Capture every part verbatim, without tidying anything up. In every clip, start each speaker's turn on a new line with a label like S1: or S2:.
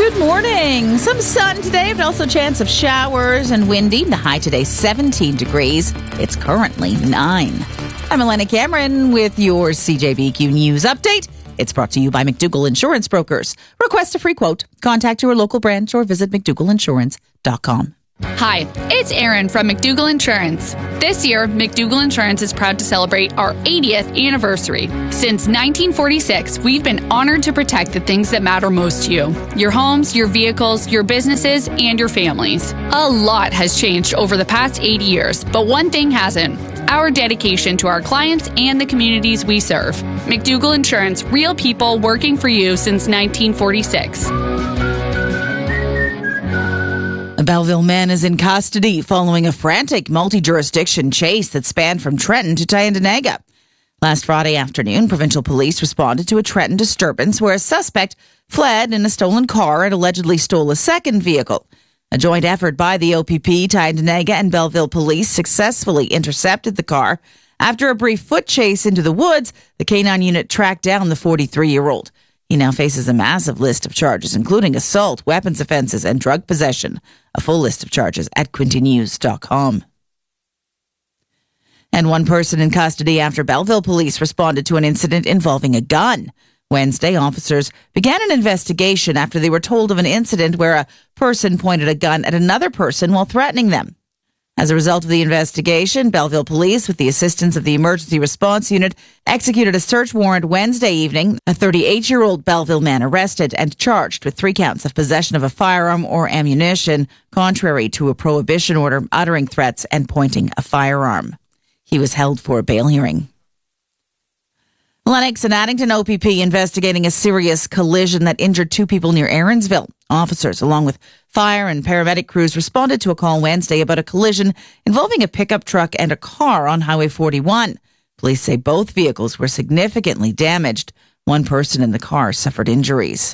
S1: Good morning. Some sun today, but also chance of showers and windy. The high today, seventeen degrees. It's currently nine. I'm Elena Cameron with your C J B Q News Update. It's brought to you by McDougall Insurance Brokers. Request a free quote. Contact your local branch or visit mcdougall insurance dot com.
S2: Hi, it's Erin from McDougall Insurance. This year, McDougall Insurance is proud to celebrate our eightieth anniversary. Since nineteen forty-six, we've been honored to protect the things that matter most to you. Your homes, your vehicles, your businesses, and your families. A lot has changed over the past eighty years, but one thing hasn't. Our dedication to our clients and the communities we serve. McDougall Insurance, real people working for you since nineteen forty-six.
S1: A Belleville man is in custody following a frantic multi-jurisdiction chase that spanned from Trenton to Tyendinaga. Last Friday afternoon, provincial police responded to a Trenton disturbance where a suspect fled in a stolen car and allegedly stole a second vehicle. A joint effort by the O P P, Tyendinaga, and Belleville police successfully intercepted the car. After a brief foot chase into the woods, the K nine unit tracked down the forty-three-year-old. He now faces a massive list of charges, including assault, weapons offenses, and drug possession. A full list of charges at quinte news dot com. And one person in custody after Belleville police responded to an incident involving a gun. Wednesday, officers began an investigation after they were told of an incident where a person pointed a gun at another person while threatening them. As a result of the investigation, Belleville police, with the assistance of the Emergency Response Unit, executed a search warrant Wednesday evening. A thirty-eight-year-old Belleville man arrested and charged with three counts of possession of a firearm or ammunition, contrary to a prohibition order, uttering threats and pointing a firearm. He was held for a bail hearing. Lennox and Addington O P P investigating a serious collision that injured two people near Aaronsville. Officers, along with fire and paramedic crews, responded to a call Wednesday about a collision involving a pickup truck and a car on Highway forty-one. Police say both vehicles were significantly damaged. One person in the car suffered injuries.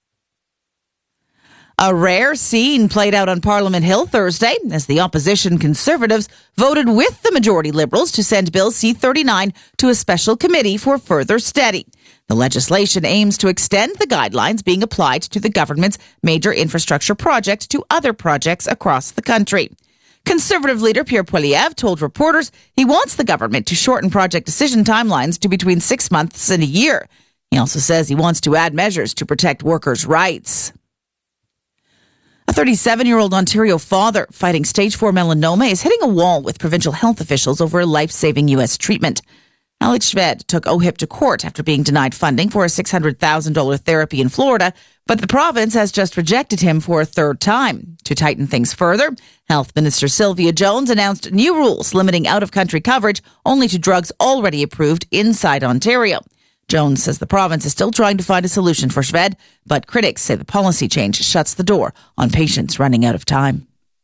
S1: A rare scene played out on Parliament Hill Thursday as the opposition Conservatives voted with the majority Liberals to send Bill C thirty-nine to a special committee for further study. The legislation aims to extend the guidelines being applied to the government's major infrastructure project to other projects across the country. Conservative leader Pierre Poilievre told reporters he wants the government to shorten project decision timelines to between six months and a year. He also says he wants to add measures to protect workers' rights. A thirty-seven-year-old Ontario father fighting stage four melanoma is hitting a wall with provincial health officials over a life-saving U S treatment. Alex Shved took O H I P to court after being denied funding for a six hundred thousand dollars therapy in Florida, but the province has just rejected him for a third time. To tighten things further, Health Minister Sylvia Jones announced new rules limiting out-of-country coverage only to drugs already approved inside Ontario. Jones says the province is still trying to find a solution for Shved, but critics say the policy change shuts the door on patients running out of time.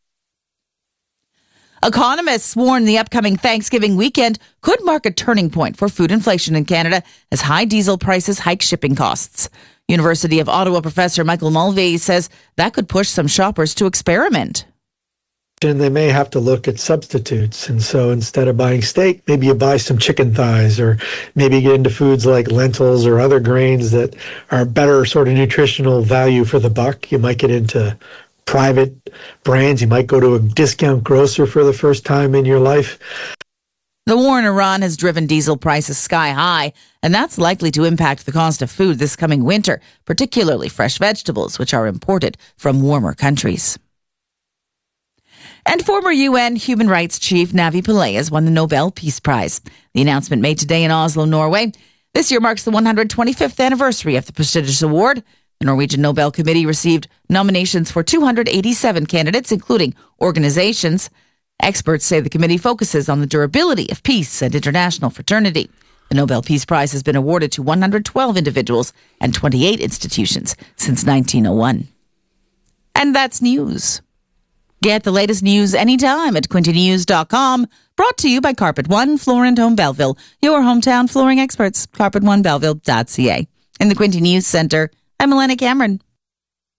S1: Economists warn the upcoming Thanksgiving weekend could mark a turning point for food inflation in Canada as high diesel prices hike shipping costs. University of Ottawa professor Michael Mulvey says that could push some shoppers to experiment.
S3: And they may have to look at substitutes. And so instead of buying steak, maybe you buy some chicken thighs, or maybe get into foods like lentils or other grains that are better sort of nutritional value for the buck. You might get into private brands. You might go to a discount grocer for the first time in your life.
S1: The war in Iran has driven diesel prices sky high, and that's likely to impact the cost of food this coming winter, particularly fresh vegetables, which are imported from warmer countries. And former U N Human Rights Chief Navi Pillay has won the Nobel Peace Prize. The announcement made today in Oslo, Norway. This year marks the one hundred twenty-fifth anniversary of the prestigious award. The Norwegian Nobel Committee received nominations for two hundred eighty-seven candidates, including organizations. Experts say the committee focuses on the durability of peace and international fraternity. The Nobel Peace Prize has been awarded to one hundred twelve individuals and twenty-eight institutions since nineteen oh one. And that's news. Get the latest news anytime at quinte news dot com. Brought to you by Carpet One Floor and Home Belleville, your hometown flooring experts. carpet one belleville dot c a. In the Quinte News Centre, I'm Elena Cameron.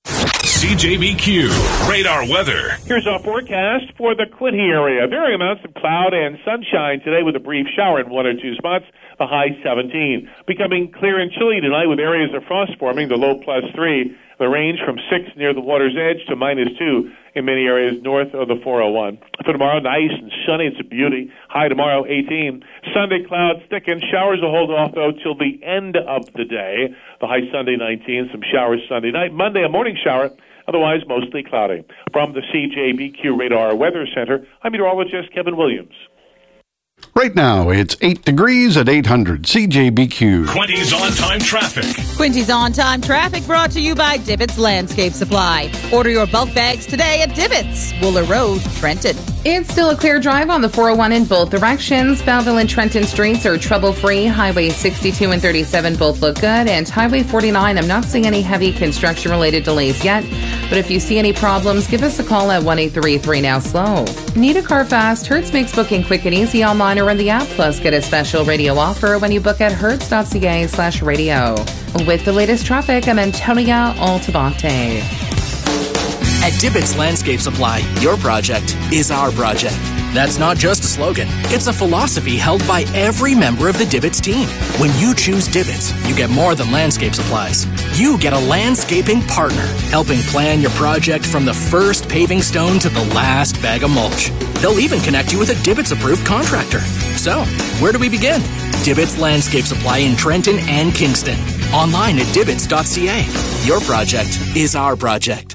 S4: C J B Q radar weather.
S5: Here's our forecast for the Quinte area. Varying amounts of cloud and sunshine today with a brief shower in one or two spots. The high seventeen. Becoming clear and chilly tonight with areas of frost forming. The low plus three. The range from six near the water's edge to minus two in many areas north of the four oh one. For tomorrow, nice and sunny. It's a beauty. High tomorrow, eighteen. Sunday, clouds thicken. Showers will hold off, though, till the end of the day. The high Sunday, nineteen. Some showers Sunday night. Monday, a morning shower. Otherwise, mostly cloudy. From the C J B Q Radar Weather Center, I'm meteorologist Kevin Williams.
S6: Right now, it's eight degrees at eight hundred C J B Q.
S4: Quinte's on-time traffic.
S1: Quinte's on-time traffic brought to you by Divots Landscape Supply. Order your bulk bags today at Divots, Wooler Road, Trenton.
S7: It's still a clear drive on the four oh one in both directions. Belleville and Trenton streets are trouble-free. Highway sixty-two and thirty-seven both look good. And Highway forty-nine, I'm not seeing any heavy construction-related delays yet. But if you see any problems, give us a call at one eight three three now slow. Need a car fast? Hertz makes booking quick and easy online or in the app. Plus, get a special radio offer when you book at hertz.ca slash radio. With the latest traffic, I'm Antonia Altabate.
S8: At Divots Landscape Supply, your project is our project. That's not just a slogan. It's a philosophy held by every member of the Divots team. When you choose Divots, you get more than landscape supplies. You get a landscaping partner, helping plan your project from the first paving stone to the last bag of mulch. They'll even connect you with a Divots-approved contractor. So, where do we begin? Divots Landscape Supply in Trenton and Kingston. Online at divots dot c a. Your project is our project.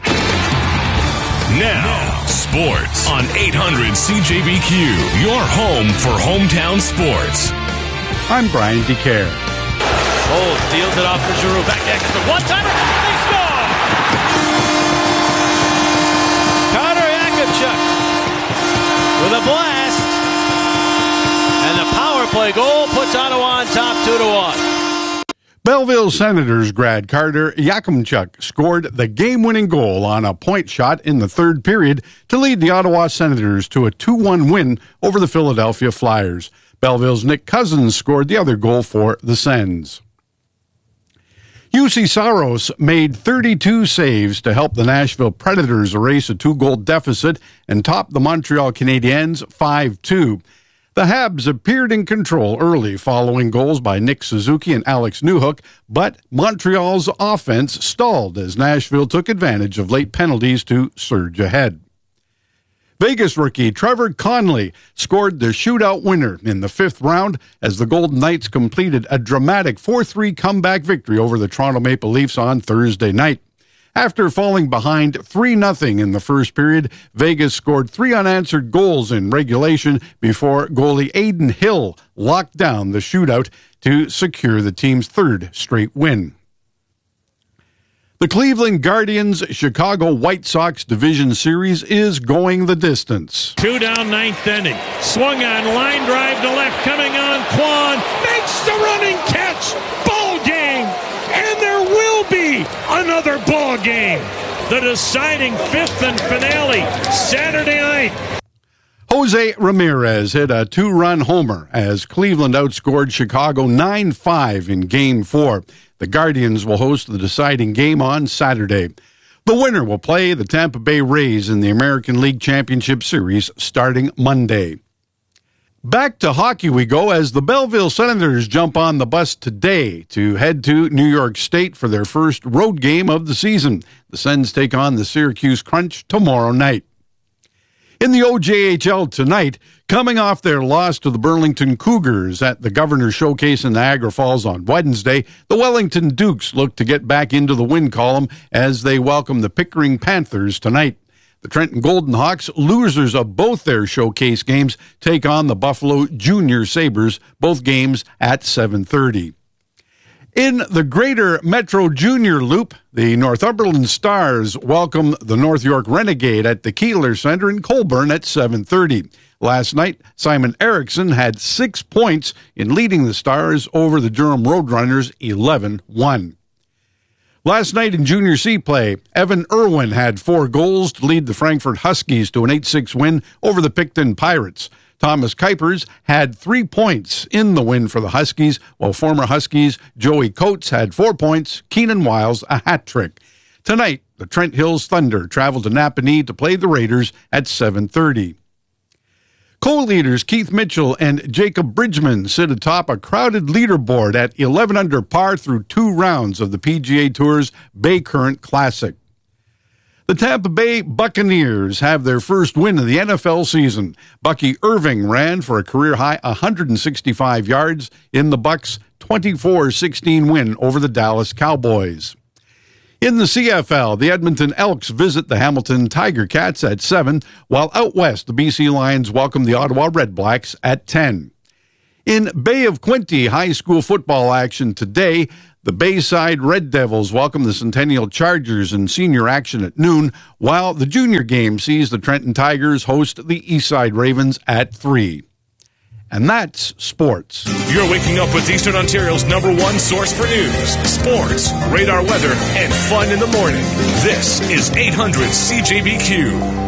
S4: Now, sports on eight hundred C J B Q, your home for hometown sports.
S6: I'm Brian DeCare.
S9: Oh, deals it off for Giroux. Back next to one-timer. They score! Connor Yakubchuk with a blast. And the power play goal puts Ottawa on top two to one.
S6: Belleville Senators grad Carter Yakubchuk scored the game-winning goal on a point shot in the third period to lead the Ottawa Senators to a two one win over the Philadelphia Flyers. Belleville's Nick Cousins scored the other goal for the Sens. U C Saros made thirty-two saves to help the Nashville Predators erase a two-goal deficit and top the Montreal Canadiens five two. The Habs appeared in control early following goals by Nick Suzuki and Alex Newhook, but Montreal's offense stalled as Nashville took advantage of late penalties to surge ahead. Vegas rookie Trevor Conley scored the shootout winner in the fifth round as the Golden Knights completed a dramatic four three comeback victory over the Toronto Maple Leafs on Thursday night. After falling behind three nothing in the first period, Vegas scored three unanswered goals in regulation before goalie Aiden Hill locked down the shootout to secure the team's third straight win. The Cleveland Guardians Chicago White Sox Division Series is going the distance.
S9: Two down, ninth inning. Swung on, line drive to left, coming on, Kwan makes the running catch. Ball game. And there will be another ball game. The deciding fifth and finale, Saturday night.
S6: Jose Ramirez hit a two-run homer as Cleveland outscored Chicago nine five in Game four. The Guardians will host the deciding game on Saturday. The winner will play the Tampa Bay Rays in the American League Championship Series starting Monday. Back to hockey we go as the Belleville Senators jump on the bus today to head to New York State for their first road game of the season. The Sens take on the Syracuse Crunch tomorrow night. In the O J H L tonight, coming off their loss to the Burlington Cougars at the Governor's Showcase in Niagara Falls on Wednesday, the Wellington Dukes look to get back into the win column as they welcome the Pickering Panthers tonight. The Trenton Golden Hawks, losers of both their showcase games, take on the Buffalo Junior Sabres, both games at seven thirty. In the Greater Metro Junior Loop, the Northumberland Stars welcome the North York Renegade at the Keeler Center in Colburn at seven thirty. Last night, Simon Erickson had six points in leading the Stars over the Durham Roadrunners eleven one. Last night in Junior C play, Evan Irwin had four goals to lead the Frankfurt Huskies to an eight six win over the Picton Pirates. Thomas Kuipers had three points in the win for the Huskies, while former Huskies Joey Coates had four points, Keenan Wiles a hat trick. Tonight, the Trent Hills Thunder travel to Napanee to play the Raiders at seven thirty. Co-leaders Keith Mitchell and Jacob Bridgman sit atop a crowded leaderboard at eleven under par through two rounds of the P G A Tour's Bay Current Classic. The Tampa Bay Buccaneers have their first win of the N F L season. Bucky Irving ran for a career-high one hundred sixty-five yards in the Bucs' twenty-four sixteen win over the Dallas Cowboys. In the C F L, the Edmonton Elks visit the Hamilton Tiger Cats at seven, while out west, the B C Lions welcome the Ottawa Redblacks at ten. In Bay of Quinte high school football action today, the Bayside Red Devils welcome the Centennial Chargers in senior action at noon, while the junior game sees the Trenton Tigers host the Eastside Ravens at three. And that's sports.
S4: You're waking up with Eastern Ontario's number one source for news, sports, radar weather, and fun in the morning. This is eight hundred C J B Q.